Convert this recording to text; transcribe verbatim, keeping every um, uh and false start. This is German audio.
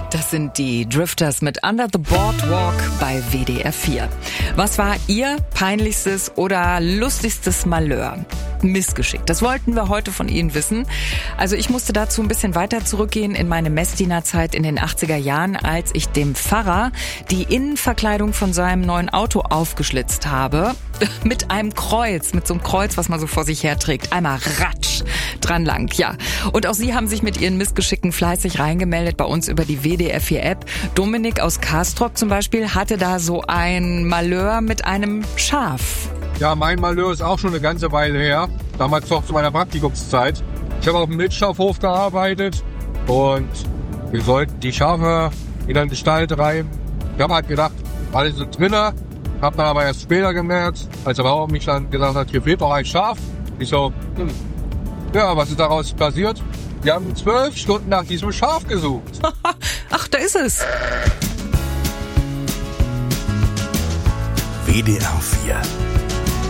Das sind die Drifters mit Under the Boardwalk bei W D R vier. Was war Ihr peinlichstes oder lustigstes Malheur? Missgeschick. Das wollten wir heute von Ihnen wissen. Also ich musste dazu ein bisschen weiter zurückgehen in meine Messdienerzeit in den achtziger Jahren, als ich dem Pfarrer die Innenverkleidung von seinem neuen Auto aufgeschlitzt habe. Mit einem Kreuz, mit so einem Kreuz, was man so vor sich herträgt. Einmal ratsch dran lang, ja. Und auch Sie haben sich mit Ihren Missgeschicken fleißig reingemeldet bei uns über die W D R vier App. Dominik aus Kastrop zum Beispiel hatte da so ein Malheur mit einem Schaf. Ja, mein Malheur ist auch schon eine ganze Weile her. Damals noch zu meiner Praktikumszeit. Ich habe auf dem Milchschafhof gearbeitet und wir sollten die Schafe wieder in den Stall treiben. Ich habe halt gedacht, alle sind drinnen. Hab dann aber erst später gemerkt, als der Bauer mich dann gesagt hat, hier fehlt doch ein Schaf. Ich so, hm. Ja, was ist daraus passiert? Wir haben zwölf Stunden nach diesem Schaf gesucht. Ach, da ist es. W D R vier